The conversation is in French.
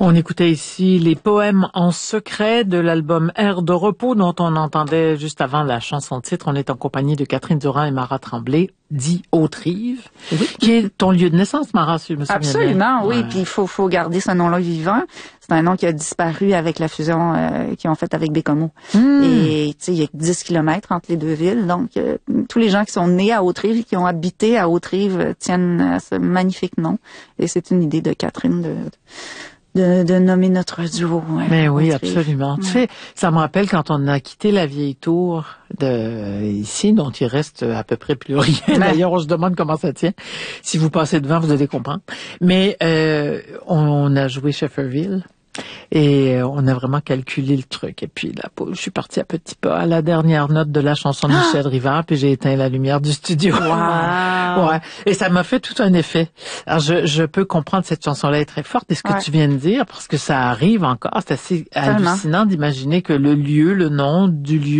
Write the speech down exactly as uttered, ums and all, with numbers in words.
On écoutait ici les poèmes en secret de l'album Air de repos dont on entendait juste avant la chanson titre. On est en compagnie de Catherine Durand et Mara Tremblay, dit Haute-Rive, oui. Qui est ton lieu de naissance, Mara, si je me souviens bien. Absolument, oui. Ouais. Puis il faut, faut garder ce nom-là vivant. C'est un nom qui a disparu avec la fusion euh, qu'ils ont faite avec Bécomo. Mm. Et tu sais, il y a dix kilomètres entre les deux villes. Donc, euh, tous les gens qui sont nés à Haute-Rive et qui ont habité à Haute-Rive euh, tiennent à ce magnifique nom. Et c'est une idée de Catherine de... De, de nommer notre duo. Ouais, Mais oui, absolument. Ouais. Tu sais, ça me rappelle quand on a quitté la vieille tour de ici, dont il reste à peu près plus rien. Ouais. D'ailleurs, on se demande comment ça tient. Si vous passez devant, vous allez comprendre. Mais euh, on, on a joué Shefferville. Et on a vraiment calculé le truc. Et puis là, je suis partie à petits pas à la dernière note de la chanson de Michel Rivard, puis j'ai éteint la lumière du studio. Wow. Ouais. Et ça m'a fait tout un effet. Alors je, je peux comprendre cette chanson-là est très forte. Et ce que ouais. tu viens de dire, parce que ça arrive encore, c'est assez Tellement. hallucinant d'imaginer que le lieu, le nom du lieu